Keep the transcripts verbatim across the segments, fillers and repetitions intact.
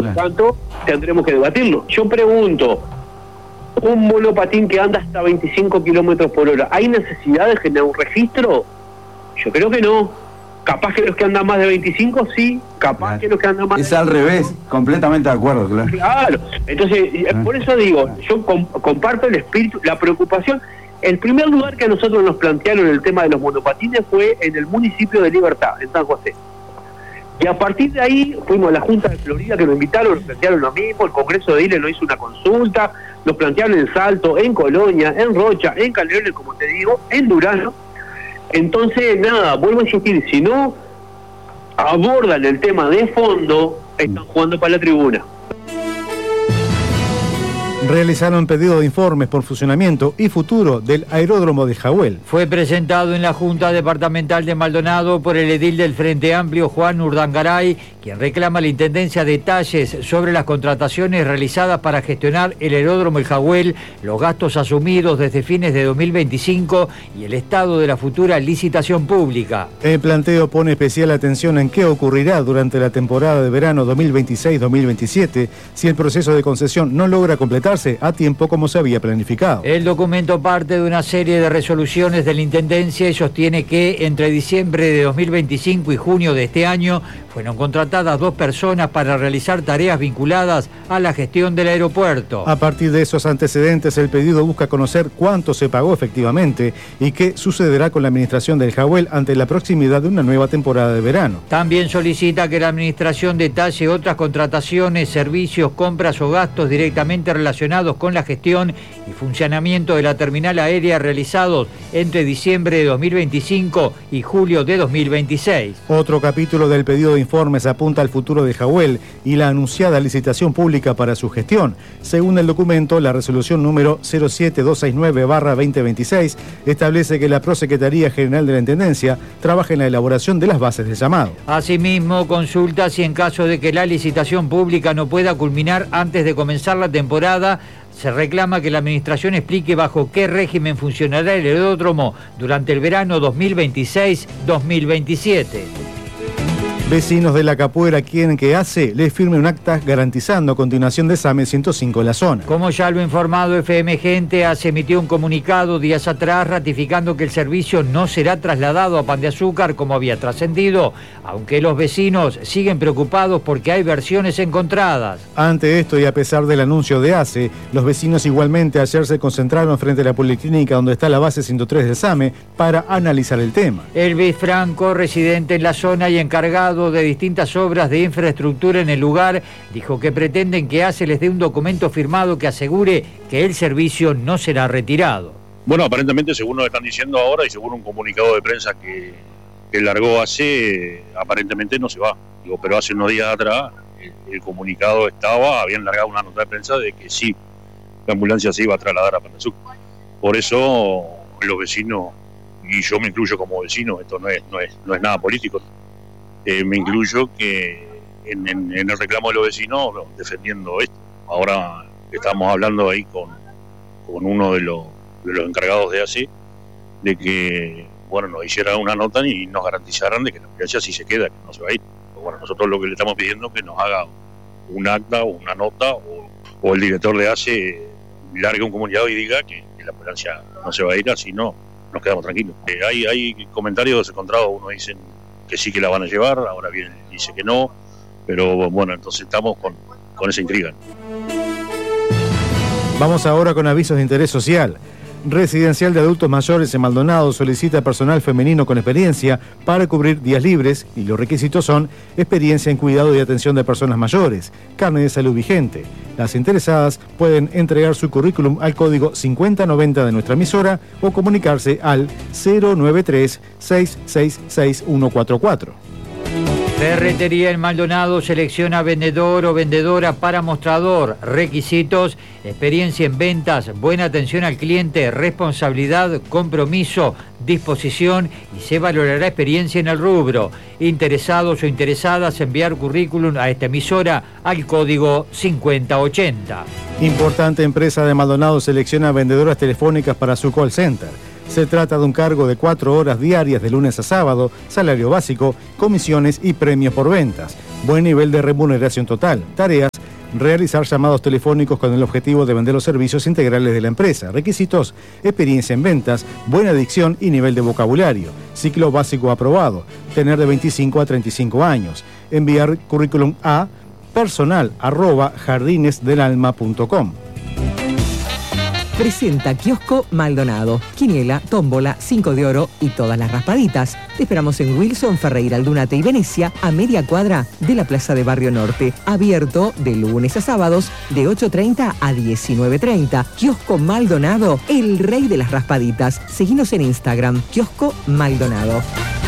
Por lo tanto, tendremos que debatirlo. Yo pregunto, un monopatín que anda hasta veinticinco kilómetros por hora, ¿hay necesidad de generar un registro? Yo creo que no. Capaz que los que andan más de veinticinco, sí. Capaz claro. que los que andan más es de al revés, completamente de acuerdo, claro. Claro. Entonces, claro. por eso digo, yo com comparto el espíritu, la preocupación. El primer lugar que a nosotros nos plantearon el tema de los monopatines fue en el municipio de Libertad, en San José. Y a partir de ahí fuimos a la Junta de Florida, que nos invitaron, nos plantearon lo mismo, el Congreso de Ile nos hizo una consulta, nos plantearon en Salto, en Colonia, en Rocha, en Calderón, como te digo, en Durano. Entonces, nada, vuelvo a insistir, si no abordan el tema de fondo, están jugando para la tribuna. Realizaron pedido de informes por funcionamiento y futuro del aeródromo de Jahuel. Fue presentado en la Junta Departamental de Maldonado por el edil del Frente Amplio, Juan Urdangaray, quien reclama a la Intendencia detalles sobre las contrataciones realizadas para gestionar el aeródromo El Jahuel, los gastos asumidos desde fines de dos mil veinticinco y el estado de la futura licitación pública. El planteo pone especial atención en qué ocurrirá durante la temporada de verano dos mil veintiséis dos mil veintisiete si el proceso de concesión no logra completarse a tiempo como se había planificado. El documento parte de una serie de resoluciones de la Intendencia y sostiene que entre diciembre de dos mil veinticinco y junio de este año fueron contratadas dos personas para realizar tareas vinculadas a la gestión del aeropuerto. A partir de esos antecedentes, el pedido busca conocer cuánto se pagó efectivamente y qué sucederá con la administración del Jahuel ante la proximidad de una nueva temporada de verano. También solicita que la administración detalle otras contrataciones, servicios, compras o gastos directamente relacionados con la gestión y funcionamiento de la terminal aérea realizados entre diciembre de dos mil veinticinco y julio de dos mil veintiséis. Otro capítulo del pedido de informes apunta al futuro de Jahuel y la anunciada licitación pública para su gestión. Según el documento, la resolución número cero siete dos seis nueve barra veinte veintiséis establece que la Prosecretaría General de la Intendencia trabaja en la elaboración de las bases de llamado. Asimismo, consulta si en caso de que la licitación pública no pueda culminar antes de comenzar la temporada, se reclama que la administración explique bajo qué régimen funcionará el aeródromo durante el verano dos mil veintiséis dos mil veintisiete. Vecinos de La Capuera quieren que A C E les firme un acta garantizando continuación de SAME ciento cinco en la zona. Como ya lo ha informado F M Gente, A C E emitió un comunicado días atrás ratificando que el servicio no será trasladado a Pan de Azúcar como había trascendido, aunque los vecinos siguen preocupados porque hay versiones encontradas. Ante esto y a pesar del anuncio de A C E, los vecinos igualmente ayer se concentraron frente a la policlínica donde está la base ciento tres del SAME para analizar el tema. Elvis Franco, residente en la zona y encargado de distintas obras de infraestructura en el lugar, dijo que pretenden que A C E les dé un documento firmado que asegure que el servicio no será retirado. Bueno, aparentemente, según nos están diciendo ahora y según un comunicado de prensa que, que largó A C E, aparentemente no se va. Digo, pero hace unos días atrás el, el comunicado estaba, habían largado una nota de prensa de que sí, la ambulancia se iba a trasladar a Pan de Azúcar. Por eso los vecinos, y yo me incluyo como vecino, esto no es, no es, no es nada político, Eh, me incluyo que en, en, en el reclamo de los vecinos defendiendo esto. Ahora estamos hablando ahí con, con uno de los, de los encargados de A C E de que bueno nos hicieran una nota y nos garantizaran de que la ambulancia sí se queda, que no se va a ir. Pero bueno, nosotros lo que le estamos pidiendo es que nos haga un acta o una nota o, o el director de A C E largue un comunicado y diga que, que la ambulancia no se va a ir, así no nos quedamos tranquilos. Eh, hay, hay comentarios encontrados, unos dicen que sí que la van a llevar, ahora bien dice que no, pero bueno, entonces estamos con, con esa intriga. Vamos ahora con avisos de interés social. Residencial de Adultos Mayores en Maldonado solicita personal femenino con experiencia para cubrir días libres y los requisitos son experiencia en cuidado y atención de personas mayores, carnet de salud vigente. Las interesadas pueden entregar su currículum al código cincuenta noventa de nuestra emisora o comunicarse al cero nueve tres seis seis seis uno cuatro cuatro. Ferretería en Maldonado selecciona vendedor o vendedora para mostrador. Requisitos: experiencia en ventas, buena atención al cliente, responsabilidad, compromiso, disposición y se valorará experiencia en el rubro. Interesados o interesadas, enviar currículum a esta emisora al código cincuenta ochenta. Importante empresa de Maldonado selecciona vendedoras telefónicas para su call center. Se trata de un cargo de cuatro horas diarias de lunes a sábado, salario básico, comisiones y premios por ventas. buen nivel de remuneración total. Tareas: realizar llamados telefónicos con el objetivo de vender los servicios integrales de la empresa. Requisitos: experiencia en ventas, buena dicción y nivel de vocabulario. Ciclo básico aprobado. Tener de veinticinco a treinta y cinco años. Enviar currículum a personal arroba jardinesdelalma punto com. Presenta Kiosco Maldonado. Quiniela, tómbola, cinco de oro y todas las raspaditas. Te esperamos en Wilson, Ferreira, Aldunate y Venecia, a media cuadra de la Plaza de Barrio Norte. Abierto de lunes a sábados de ocho treinta a diecinueve treinta. Kiosco Maldonado, el rey de las raspaditas. Seguinos en Instagram, Kiosco Maldonado.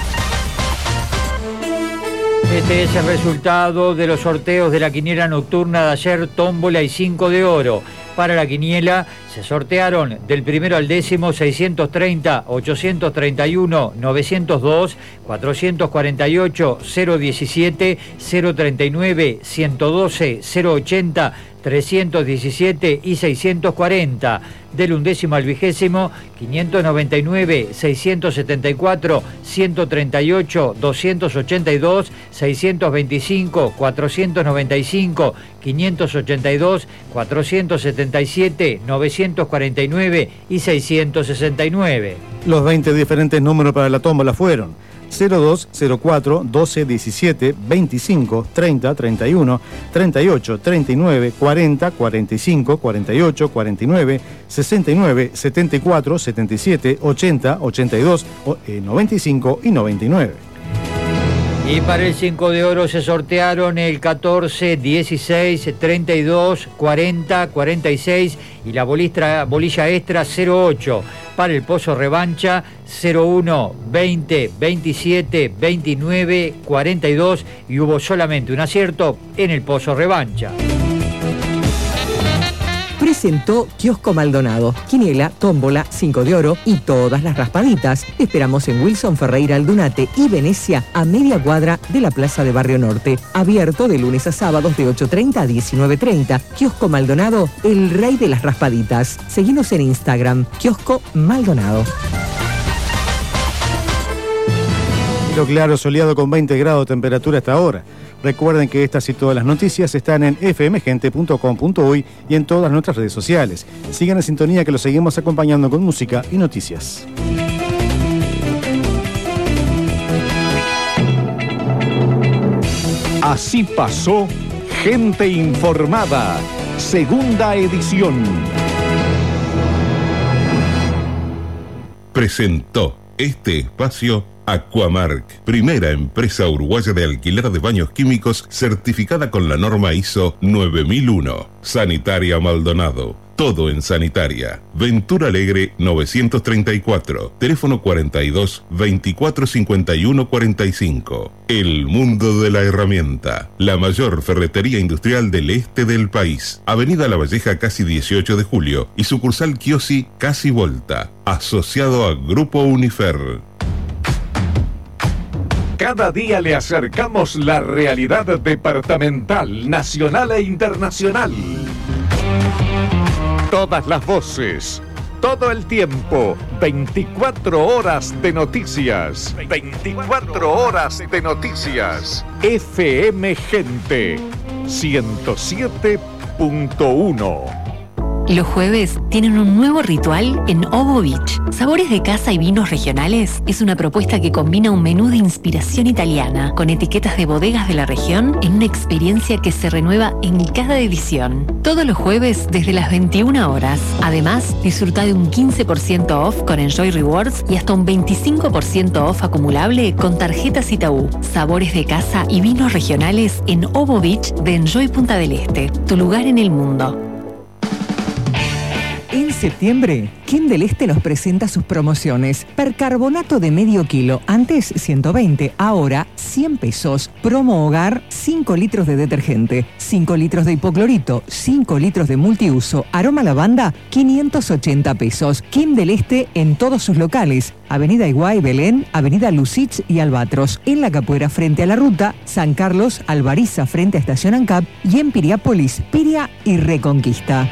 Este es el resultado de los sorteos de la quiniela nocturna de ayer, tómbola y cinco de oro. Para la quiniela se sortearon del primero al décimo seiscientos treinta, ochocientos treinta y uno, novecientos dos, cuatrocientos cuarenta y ocho, cero diecisiete, cero treinta y nueve, ciento doce, cero ochenta, trescientos diecisiete y seiscientos cuarenta. Del undécimo al vigésimo, quinientos noventa y nueve, seiscientos setenta y cuatro, ciento treinta y ocho, doscientos ochenta y dos, seiscientos veinticinco, cuatrocientos noventa y cinco, quinientos ochenta y dos, cuatrocientos setenta y siete, novecientos cuarenta y nueve y seiscientos sesenta y nueve. Los veinte diferentes números para la tómbola fueron cero dos, cero cuatro, doce, diecisiete, veinticinco, treinta, treinta y uno, treinta y ocho, treinta y nueve, cuarenta, cuarenta y cinco, cuarenta y ocho, cuarenta y nueve, sesenta y nueve, setenta y cuatro, setenta y siete, ochenta, ochenta y dos, noventa y cinco y noventa y nueve. Y para el cinco de oro se sortearon el catorce, dieciséis, treinta y dos, cuarenta, cuarenta y seis y la bolistra, bolilla extra cero ocho. Para el pozo revancha cero uno, veinte, veintisiete, veintinueve, cuarenta y dos y hubo solamente un acierto en el pozo revancha. Presentó Kiosco Maldonado. Quiniela, tómbola, cinco de oro y todas las raspaditas. Te esperamos en Wilson, Ferreira, Aldunate y Venecia, a media cuadra de la Plaza de Barrio Norte. Abierto de lunes a sábados de ocho treinta a diecinueve treinta. Kiosco Maldonado, el rey de las raspaditas. Seguinos en Instagram, Kiosco Maldonado. Cielo claro, soleado con veinte grados de temperatura hasta ahora. Recuerden que estas y todas las noticias están en f m gente punto com punto uy y en todas nuestras redes sociales. Sigan en sintonía que los seguimos acompañando con música y noticias. Así pasó Gente Informada, segunda edición. Presentó este espacio Aquamark, primera empresa uruguaya de alquiler de baños químicos certificada con la norma I S O nueve mil uno. Sanitaria Maldonado, todo en sanitaria. Ventura Alegre novecientos treinta y cuatro, teléfono cuarenta y dos, veinticuatro cincuenta y uno cuarenta y cinco. El mundo de la herramienta, la mayor ferretería industrial del este del país. Avenida La Valleja casi dieciocho de julio y sucursal Kiosi casi Volta, asociado a Grupo Unifer. Cada día le acercamos la realidad departamental, nacional e internacional. Todas las voces, todo el tiempo, veinticuatro horas de noticias. veinticuatro horas de noticias. F M Gente, ciento siete punto uno. Los jueves tienen un nuevo ritual en Ovo Beach. Sabores de casa y vinos regionales es una propuesta que combina un menú de inspiración italiana con etiquetas de bodegas de la región en una experiencia que se renueva en cada edición. Todos los jueves desde las veintiuna horas. Además, disfruta de un quince por ciento off con Enjoy Rewards y hasta un veinticinco por ciento off acumulable con tarjetas Itaú. Sabores de casa y vinos regionales en Ovo Beach de Enjoy Punta del Este. Tu lugar en el mundo. En septiembre, Kim del Este nos presenta sus promociones. Percarbonato de medio kilo, antes ciento veinte, ahora cien pesos. Promo hogar, cinco litros de detergente, cinco litros de hipoclorito, cinco litros de multiuso, aroma lavanda, quinientos ochenta pesos. Kim del Este en todos sus locales. Avenida Iguay, Belén, Avenida Lucich y Albatros. En La Capuera frente a la ruta, San Carlos, Alvariza frente a Estación ANCAP y en Piriápolis, Piria y Reconquista.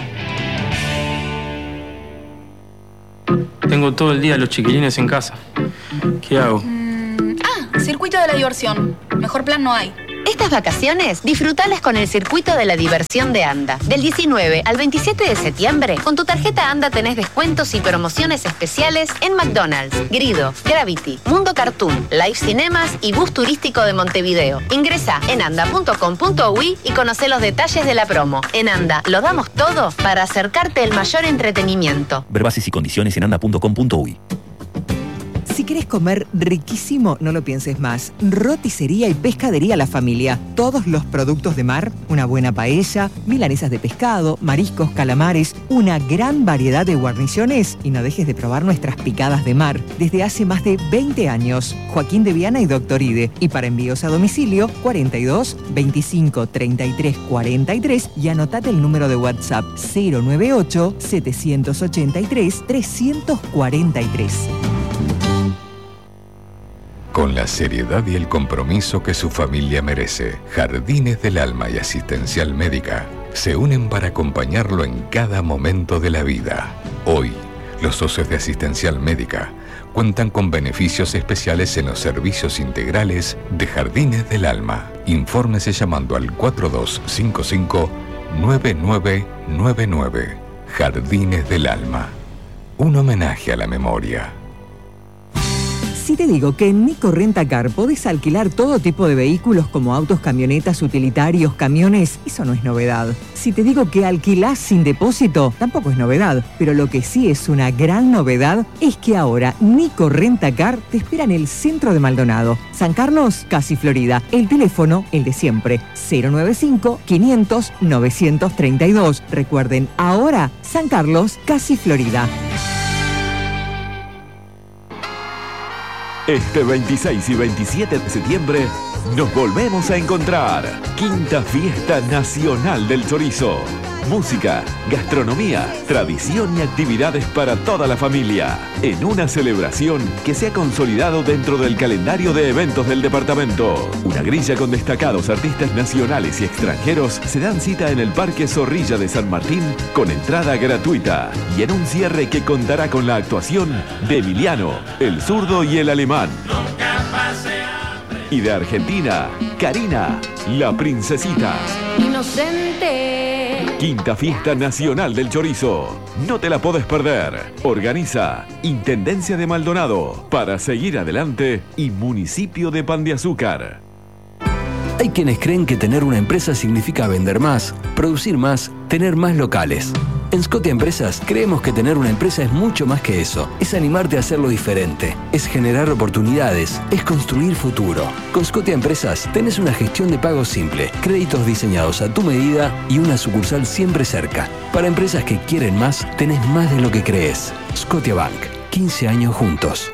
Tengo todo el día a los chiquilines en casa. ¿Qué hago? Mm, ah, circuito de la diversión. Mejor plan no hay. Estas vacaciones, disfrutalas con el circuito de la diversión de ANDA. Del diecinueve al veintisiete de septiembre, con tu tarjeta ANDA tenés descuentos y promociones especiales en McDonald's, Grido, Gravity, Mundo Cartoon, Live Cinemas y Bus Turístico de Montevideo. Ingresa en anda punto com punto uy y conoce los detalles de la promo. En ANDA, lo damos todo para acercarte el mayor entretenimiento. Ver bases y condiciones en anda punto com punto uy. Si querés comer riquísimo, no lo pienses más. Roticería y Pescadería La Familia. Todos los productos de mar, una buena paella, milanesas de pescado, mariscos, calamares, una gran variedad de guarniciones y no dejes de probar nuestras picadas de mar. Desde hace más de veinte años. Joaquín de Viana y Doctor Ide. Y para envíos a domicilio, cuarenta y dos, veinticinco, treinta y tres, cuarenta y tres y anotate el número de WhatsApp cero noventa y ocho, setecientos ochenta y tres, trescientos cuarenta y tres. Con la seriedad y el compromiso que su familia merece, Jardines del Alma y Asistencial Médica se unen para acompañarlo en cada momento de la vida. Hoy, los socios de Asistencial Médica cuentan con beneficios especiales en los servicios integrales de Jardines del Alma. Infórmese llamando al cuatro dos cinco cinco, nueve nueve nueve nueve. Jardines del Alma. Un homenaje a la memoria. Si te digo que en Nico Rentacar podés alquilar todo tipo de vehículos como autos, camionetas, utilitarios, camiones, eso no es novedad. Si te digo que alquilás sin depósito, tampoco es novedad. Pero lo que sí es una gran novedad es que ahora Nico Rentacar te espera en el centro de Maldonado. San Carlos, casi Florida. El teléfono, el de siempre, cero noventa y cinco, quinientos, novecientos treinta y dos. Recuerden, ahora San Carlos, casi Florida. Este veintiséis y veintisiete de septiembre nos volvemos a encontrar. Quinta Fiesta Nacional del Chorizo. Música, gastronomía, tradición y actividades para toda la familia. En una celebración que se ha consolidado dentro del calendario de eventos del departamento. Una grilla con destacados artistas nacionales y extranjeros se dan cita en el Parque Zorrilla de San Martín con entrada gratuita. Y en un cierre que contará con la actuación de Emiliano, el zurdo y el alemán. Y de Argentina, Karina, la princesita. Inocente. Quinta Fiesta Nacional del Chorizo. No te la podés perder. Organiza Intendencia de Maldonado para seguir adelante y Municipio de Pan de Azúcar. Hay quienes creen que tener una empresa significa vender más, producir más, tener más locales. En Scotia Empresas creemos que tener una empresa es mucho más que eso. Es animarte a hacerlo diferente. Es generar oportunidades. Es construir futuro. Con Scotia Empresas tenés una gestión de pagos simple, créditos diseñados a tu medida y una sucursal siempre cerca. Para empresas que quieren más, tenés más de lo que crees. Scotia Bank. quince años juntos.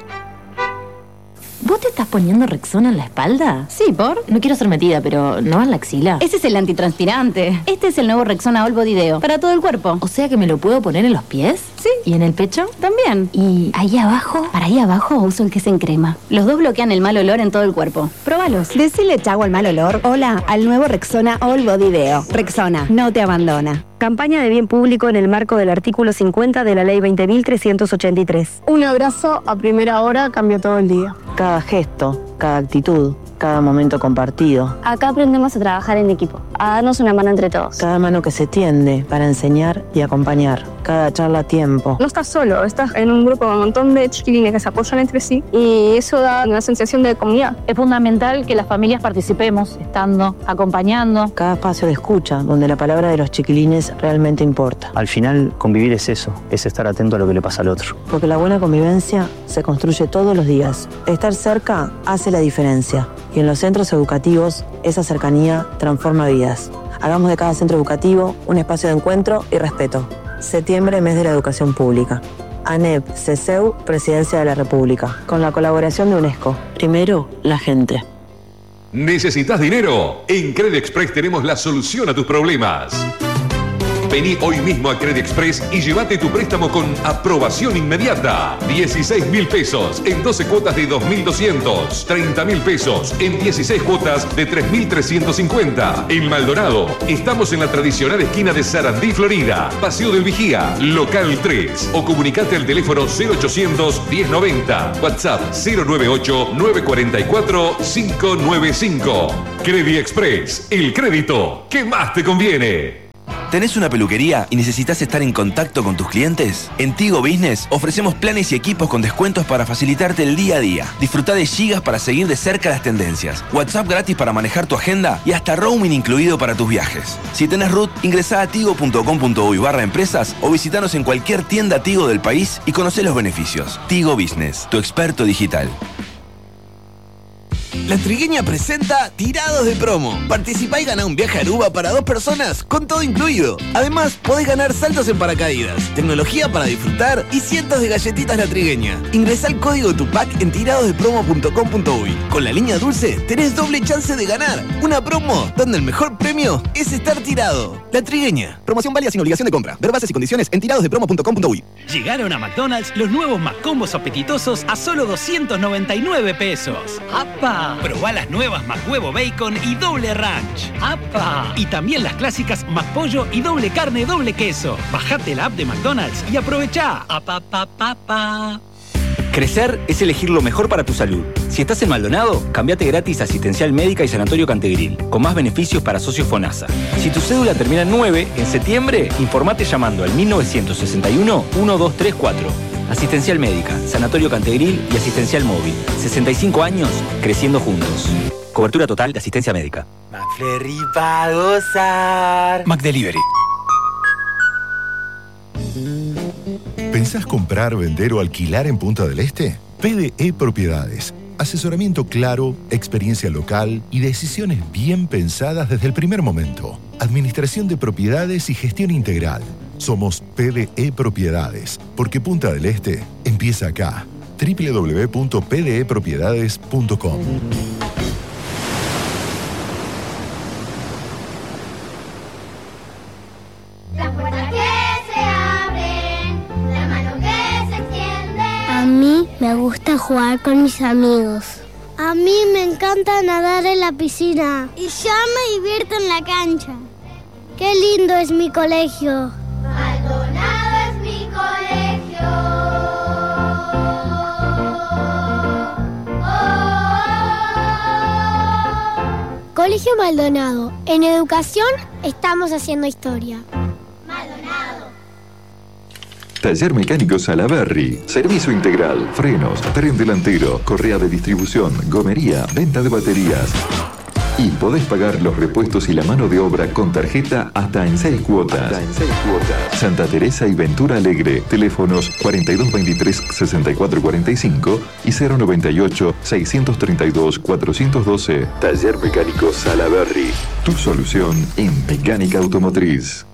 ¿Vos te estás poniendo Rexona en la espalda? Sí, ¿por? No quiero ser metida, pero ¿no en la axila? Ese es el antitranspirante. Este es el nuevo Rexona All Body Deo. Para todo el cuerpo. O sea que me lo puedo poner en los pies. Sí. ¿Y en el pecho? También. ¿Y ahí abajo? Para ahí abajo uso el que es en crema. Los dos bloquean el mal olor en todo el cuerpo. Próbalos. Decile chau al mal olor. Hola al nuevo Rexona All Body Deo. Rexona, no te abandona. Campaña de bien público en el marco del artículo cincuenta de la ley veinte mil trescientos ochenta y tres. Un abrazo a primera hora cambia todo el día. Cada gesto, cada actitud, cada momento compartido. Acá aprendemos a trabajar en equipo, a darnos una mano entre todos. Cada mano que se tiende para enseñar y acompañar. Cada charla a tiempo. No estás solo, estás en un grupo con un montón de chiquilines que se apoyan entre sí y eso da una sensación de comunidad. Es fundamental que las familias participemos, estando, acompañando. Cada espacio de escucha, donde la palabra de los chiquilines realmente importa. Al final, convivir es eso, es estar atento a lo que le pasa al otro. Porque la buena convivencia se construye todos los días. Estar cerca hace la diferencia. Y en los centros educativos, esa cercanía transforma vidas. Hagamos de cada centro educativo un espacio de encuentro y respeto. Septiembre, mes de la educación pública. ANEP, CESEU, Presidencia de la República. Con la colaboración de UNESCO. Primero, la gente. ¿Necesitas dinero? En Credit Express tenemos la solución a tus problemas. Vení hoy mismo a Credit Express y llévate tu préstamo con aprobación inmediata. dieciséis mil pesos en doce cuotas de dos mil doscientos. treinta mil pesos en dieciséis cuotas de tres mil trescientos cincuenta. En Maldonado, estamos en la tradicional esquina de Sarandí, Florida. Paseo del Vigía, local tres. O comunicate al teléfono cero ochocientos, diez noventa. WhatsApp cero noventa y ocho, nueve cuatro cuatro, cinco nueve cinco. Credit Express, el crédito que más te conviene. ¿Tenés una peluquería y necesitas estar en contacto con tus clientes? En Tigo Business ofrecemos planes y equipos con descuentos para facilitarte el día a día. Disfruta de gigas para seguir de cerca las tendencias, WhatsApp gratis para manejar tu agenda y hasta roaming incluido para tus viajes. Si tenés R U T, ingresá a tigo punto com punto uy barra empresas o visitanos en cualquier tienda Tigo del país y conocé los beneficios. Tigo Business, tu experto digital. La Trigueña presenta Tirados de Promo. Participá y gana un viaje a Aruba para dos personas con todo incluido. Además, podés ganar saltos en paracaídas, tecnología para disfrutar y cientos de galletitas La Trigueña. Ingresá el código Tupac en tirados de promo punto com punto uy. Con la línea dulce tenés doble chance de ganar. Una promo donde el mejor premio es estar tirado. La Trigueña. Promoción válida sin obligación de compra. Ver bases y condiciones en tirados de promo punto com punto uy. Llegaron a McDonald's los nuevos McCombos apetitosos a solo doscientos noventa y nueve pesos. ¡Apa! Probá las nuevas McHuevo Bacon y doble ranch. ¡Apa! Y también las clásicas McPollo y doble carne, doble queso. Bajate la app de McDonald's y aprovechá. ¡Apa, pa, pa, pa! Crecer es elegir lo mejor para tu salud. Si estás en Maldonado, cambiate gratis a Asistencial Médica y Sanatorio Cantegril, con más beneficios para socios FONASA. Si tu cédula termina en nueve, en septiembre, informate llamando al mil novecientos sesenta y uno, uno dos tres cuatro. Asistencial Médica, Sanatorio Cantegril y Asistencial Móvil. sesenta y cinco años, creciendo juntos. Cobertura total de asistencia médica. McFlurry va a gozar. McDelivery. ¿Pensás comprar, vender o alquilar en Punta del Este? P D E Propiedades. Asesoramiento claro, experiencia local y decisiones bien pensadas desde el primer momento. Administración de propiedades y gestión integral. Somos P D E Propiedades, porque Punta del Este empieza acá. doble u doble u doble u punto p d e propiedades punto com. A mí me gusta jugar con mis amigos. A mí me encanta nadar en la piscina. Y yo me divierto en la cancha. ¡Qué lindo es mi colegio! Maldonado es mi colegio. Oh. Colegio Maldonado. En educación estamos haciendo historia. Taller Mecánico Salaberry. Servicio integral, frenos, tren delantero, correa de distribución, gomería, venta de baterías. Y podés pagar los repuestos y la mano de obra con tarjeta hasta en seis cuotas. Hasta en seis cuotas. Santa Teresa y Ventura Alegre. Teléfonos cuarenta y dos veintitrés sesenta y cuatro cuarenta y cinco y cero noventa y ocho seiscientos treinta y dos cuatrocientos doce. Taller Mecánico Salaberry. Tu solución en mecánica automotriz.